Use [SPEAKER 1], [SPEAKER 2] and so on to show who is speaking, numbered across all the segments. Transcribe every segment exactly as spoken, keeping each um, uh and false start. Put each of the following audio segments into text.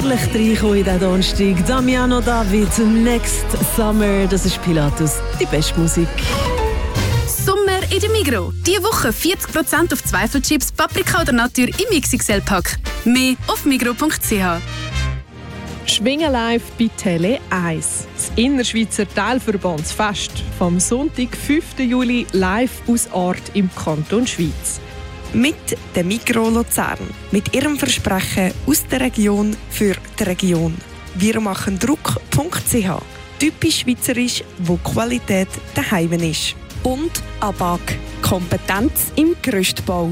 [SPEAKER 1] herrlich reinkommen in diesen Donnerstag. Damiano David, Next Summer, das ist Pilatus, die beste Musik.
[SPEAKER 2] Sommer in der Migros. Diese Woche vierzig Prozent auf Zweifelchips, Paprika oder Natur im X X L-Pack. Mehr auf migros punkt c h.
[SPEAKER 3] Schwingen live bei Tele eins. Das Innerschweizer Teilverbandsfest vom Sonntag, fünften Juli, live aus Ort im Kanton Schweiz.
[SPEAKER 4] Mit der Migros Luzern. Mit ihrem Versprechen aus der Region für die Region. Wir machen Druck punkt c h. Typisch schweizerisch, wo Qualität daheim ist. Und A B A G. Kompetenz im Gerüstbau.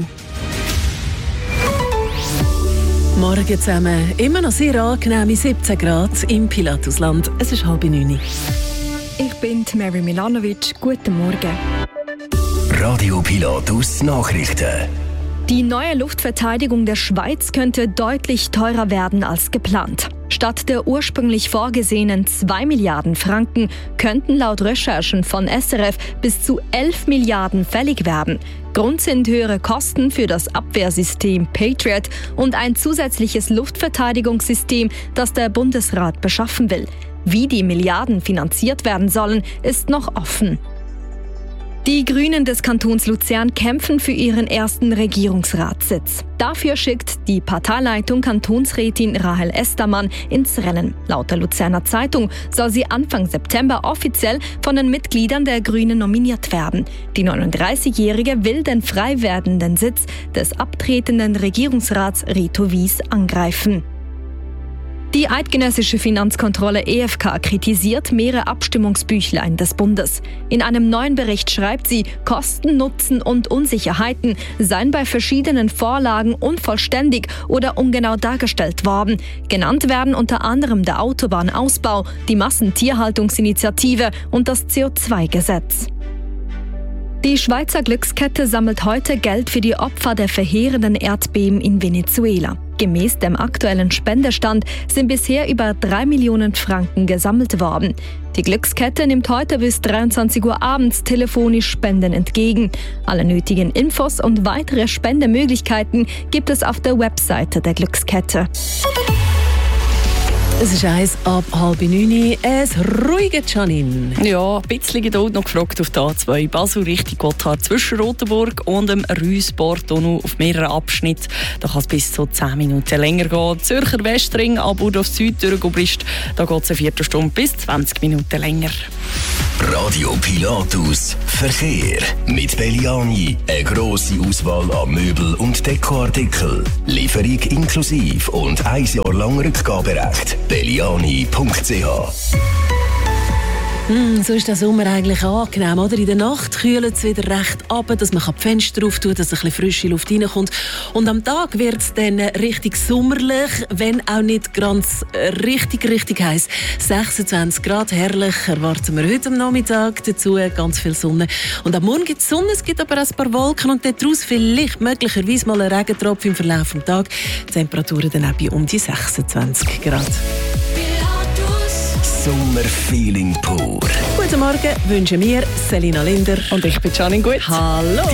[SPEAKER 1] Morgen zusammen. Immer noch sehr angenehme siebzehn Grad im Pilatusland. Es ist halb neun.
[SPEAKER 5] Ich bin Mary Milanovic. Guten Morgen.
[SPEAKER 6] Radio Pilatus Nachrichten.
[SPEAKER 5] Die neue Luftverteidigung der Schweiz könnte deutlich teurer werden als geplant. Statt der ursprünglich vorgesehenen zwei Milliarden Franken könnten laut Recherchen von S R F bis zu elf Milliarden fällig werden. Grund sind höhere Kosten für das Abwehrsystem Patriot und ein zusätzliches Luftverteidigungssystem, das der Bundesrat beschaffen will. Wie die Milliarden finanziert werden sollen, ist noch offen. Die Grünen des Kantons Luzern kämpfen für ihren ersten Regierungsratssitz. Dafür schickt die Parteileitung Kantonsrätin Rahel Estermann ins Rennen. Laut der Luzerner Zeitung soll sie Anfang September offiziell von den Mitgliedern der Grünen nominiert werden. Die neununddreißigjährige will den frei werdenden Sitz des abtretenden Regierungsrats Reto Wies angreifen. Die eidgenössische Finanzkontrolle E F K kritisiert mehrere Abstimmungsbüchlein des Bundes. In einem neuen Bericht schreibt sie, Kosten, Nutzen und Unsicherheiten seien bei verschiedenen Vorlagen unvollständig oder ungenau dargestellt worden. Genannt werden unter anderem der Autobahnausbau, die Massentierhaltungsinitiative und das C O zwei Gesetz. Die Schweizer Glückskette sammelt heute Geld für die Opfer der verheerenden Erdbeben in Venezuela. Gemäß dem aktuellen Spendestand sind bisher über drei Millionen Franken gesammelt worden. Die Glückskette nimmt heute bis dreiundzwanzig Uhr abends telefonisch Spenden entgegen. Alle nötigen Infos und weitere Spendemöglichkeiten gibt es auf der Webseite der Glückskette.
[SPEAKER 1] Es ist eins ab halb neun. Es ruhige Janine.
[SPEAKER 7] Ja, ein bisschen Geduld noch gefragt auf der A zwei Basel Richtung Gotthard zwischen Rotenburg und dem Rüsbortunnel auf mehreren Abschnitten. Da kann es bis zu zehn Minuten länger gehen. Zürcher Westring, aber auf Süd durchgebrist, da geht es eine Viertelstunde bis zwanzig Minuten länger.
[SPEAKER 6] Radio Pilatus Verkehr. Mit Belliani eine grosse Auswahl an Möbel- und Dekoartikeln. Lieferung inklusive und ein Jahr lang Rückgaberecht. belliani punkt c h.
[SPEAKER 1] Mm, so ist der Sommer eigentlich angenehm, oder? In der Nacht kühlt es wieder recht ab, dass man die Fenster auftun kann, dass ein bisschen frische Luft reinkommt. Und am Tag wird es dann richtig sommerlich, wenn auch nicht ganz richtig, richtig heiß. sechsundzwanzig Grad, herrlich, erwarten wir heute am Nachmittag. Dazu ganz viel Sonne. Und am Morgen gibt es Sonne, es gibt aber auch ein paar Wolken und daraus vielleicht möglicherweise mal ein Regentropfen im Verlauf des Tages. Die Temperaturen dann auch bei um die sechsundzwanzig Grad.
[SPEAKER 6] Sommerfeeling pur.
[SPEAKER 1] Guten Morgen wünschen wir Selina Linder.
[SPEAKER 7] Und ich bin Janine Gut.
[SPEAKER 1] Hallo.